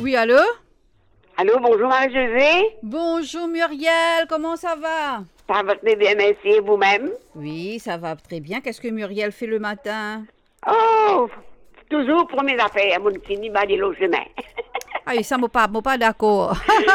Oui, allô? Allô, bonjour Marie-Josée. Bonjour Muriel, comment ça va? Ça va très bien, merci, et vous-même? Oui, ça va très bien. Qu'est-ce que Muriel fait le matin? Oh, toujours pour mes affaires, mon petit ni bas de logement. Ah oui, ça m'a pas d'accord.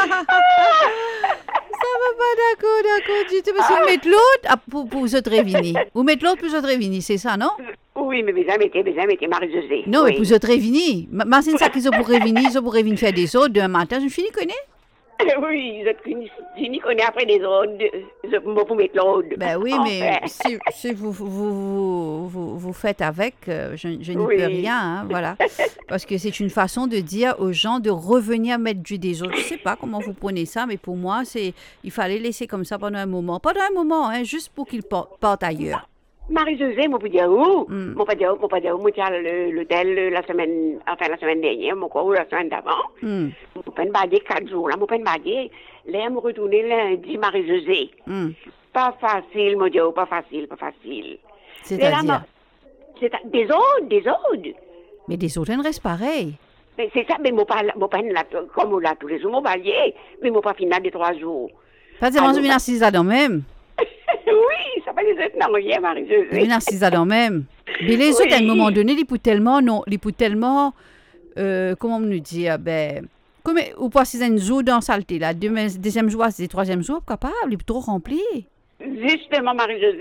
Ça va pas d'accord du tout. Parce que vous mettez l'autre pour vous autres réunis. Vous mettez l'autre pour vous autres réunis, c'est ça, non? Oui, mais bien mettez Marie-Josée, Non, mais pour oui. vous autres réunis. Mais c'est ça qu'ils ont pour réunir, ils ont pour réunir faire des autres demain matin. Je finis connaître? Oui, je n'y connais après des autres, je peux vous mettre l'autre. Ben oui, mais Enfin, si vous faites avec, je n'y peux oui. rien, hein, voilà. Parce que c'est une façon de dire aux gens de revenir mettre du des autres. Je ne sais pas comment vous prenez ça, mais pour moi, il fallait laisser comme ça pendant un moment. Pendant un moment, hein, juste pour qu'ils partent ailleurs. Marie-Josée, moi, peut dire où? Hmm. Moi, pas dire où, moi, tiens, l'hôtel, la semaine dernière, moi, quoi, ou la semaine d'avant. Hmm. Moi, pas baguer 4 jours, là, moi, pas baguer. Là, me retourner lundi, Marie-Josée. Hmm. Pas facile, mon Dieu, pas facile. Là, C'est-à-dire. c'est des autres. Mais des autres, elles restent pareilles. Mais c'est ça, mais mon pas là, comme on l'a tous les jours, mon balier, mais mon pas final de 3 jours. Pas de manger une assise là-dedans même. Oui, ça va les autres, non, rien, Marie-Josée. Une assise là-dedans même. Mais les autres, à un moment donné, ils poussent tellement, non, ils poussent tellement, comment me dire, ben, comme, ou pas si un jour dans saleté, là, deuxième jour, c'est troisième jour, capable, il est trop rempli. Justement, Marie-Josée.